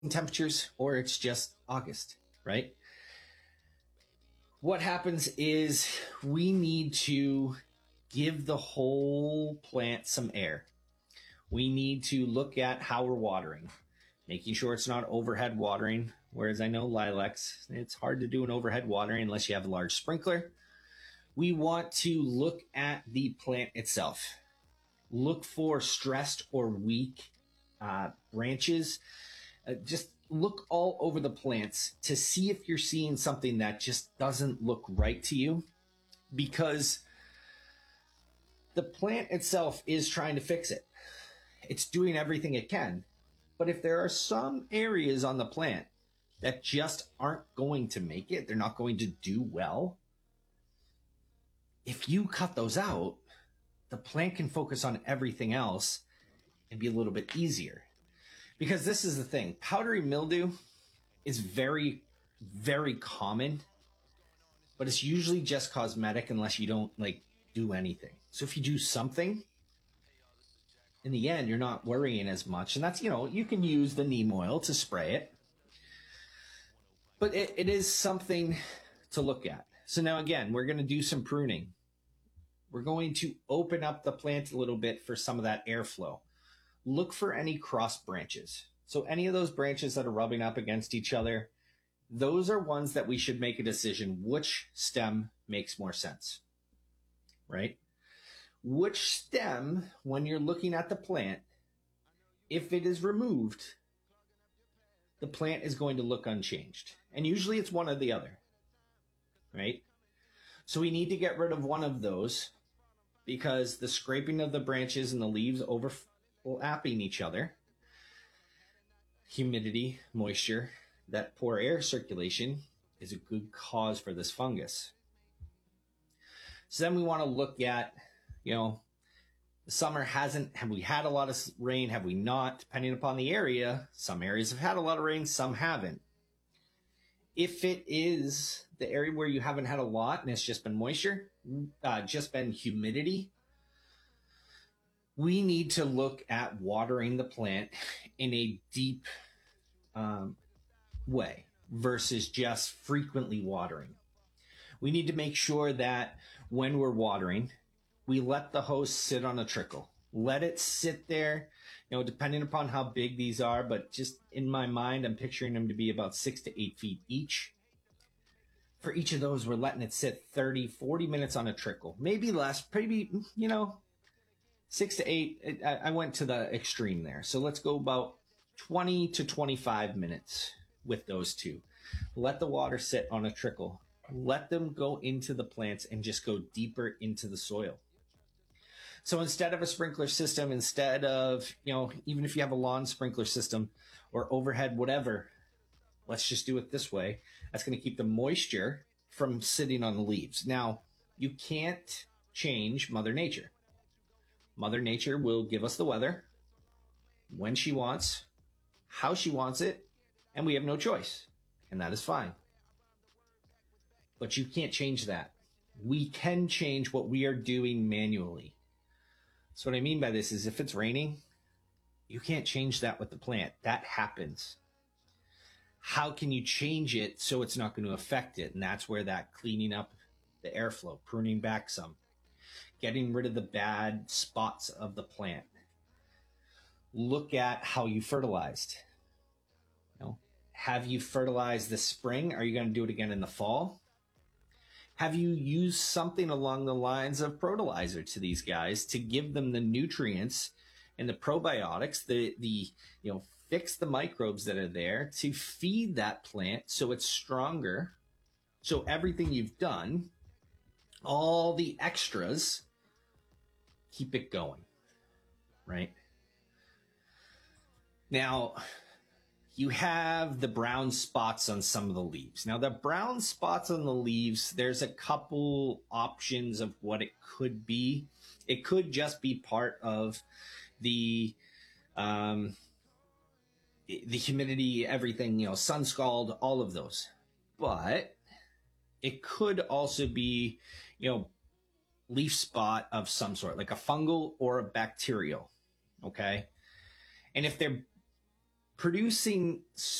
temperatures or it's just August, right? What happens is we need to give the whole plant some air. We need to look at how we're watering, making sure it's not overhead watering. Whereas I know lilacs, it's hard to do an overhead watering unless you have a large sprinkler. We want to look at the plant itself. Look for stressed or weak branches. Just look all over the plants to see if you're seeing something that just doesn't look right to you, because the plant itself is trying to fix it. It's doing everything it can. But if there are some areas on the plant that just aren't going to make it, they're not going to do well, if you cut those out, the plant can focus on everything else and be a little bit easier. Because this is the thing, powdery mildew is very, very common, but it's usually just cosmetic unless you don't do anything. So if you do something, in the end, you're not worrying as much. And that's, you can use the neem oil to spray it, but it is something to look at. So now again, we're going to do some pruning. We're going to open up the plant a little bit for some of that airflow. Look for any cross branches. So any of those branches that are rubbing up against each other, those are ones that we should make a decision which stem makes more sense, right? Which stem, when you're looking at the plant, if it is removed, the plant is going to look unchanged. And usually it's one or the other, right? So we need to get rid of one of those because the scraping of the branches and the leaves overlapping each other, humidity, moisture, that poor air circulation is a good cause for this fungus. So then we want to look at, the summer have we had a lot of rain? Have we not? Depending upon the area, some areas have had a lot of rain, some haven't. If it is the area where you haven't had a lot and it's just been moisture, just been humidity, we need to look at watering the plant in a deep way versus just frequently watering. We need to make sure that when we're watering, we let the hose sit on a trickle. Let it sit there, depending upon how big these are, but just in my mind, I'm picturing them to be about 6 to 8 feet each. For each of those, we're letting it sit 30, 40 minutes on a trickle. Maybe less, maybe, 6 to 8. I went to the extreme there. So let's go about 20 to 25 minutes with those two. Let the water sit on a trickle. Let them go into the plants and just go deeper into the soil. So instead of a sprinkler system, instead of, even if you have a lawn sprinkler system or overhead, whatever, let's just do it this way. That's going to keep the moisture from sitting on the leaves. Now, you can't change Mother Nature. Mother Nature will give us the weather when she wants, how she wants it, and we have no choice. And that is fine. But you can't change that. We can change what we are doing manually. So what I mean by this is if it's raining, you can't change that with the plant. That happens. How can you change it so it's not going to affect it? And that's where that cleaning up the airflow, pruning back some, getting rid of the bad spots of the plant. Look at how you fertilized. Have you fertilized this spring? Are you going to do it again in the fall? Have you used something along the lines of Protolizer to these guys to give them the nutrients and the probiotics, the fix the microbes that are there to feed that plant so it's stronger? So everything you've done, all the extras, keep it going, right? Now, you have the brown spots on some of the leaves. Now, the brown spots on the leaves, there's a couple options of what it could be. It could just be part of the humidity, everything, sun scald, all of those. But it could also be, leaf spot of some sort, like a fungal or a bacterial, okay? And if they're producing